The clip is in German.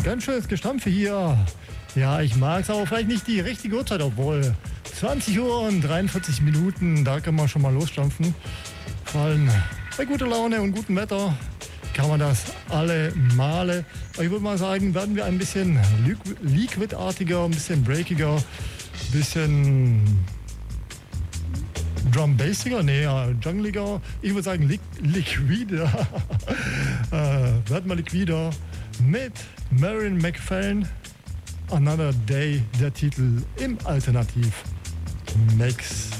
ganz schönes Gestampfe hier. Ja, ich mag es, aber vielleicht nicht die richtige Uhrzeit, obwohl 20 Uhr und 43 Minuten, da kann man schon mal losstampfen. Vor allem bei guter Laune und gutem Wetter kann man das alle Male. Aber ich würde mal sagen, werden wir ein bisschen liquidartiger, ein bisschen breakiger, ein bisschen Drum-bassiger, nee, jungliger. Ich würde sagen liquider. Werden wir liquider mit Marion McFadden. Another Day, der Titel im Alternativ-Mix.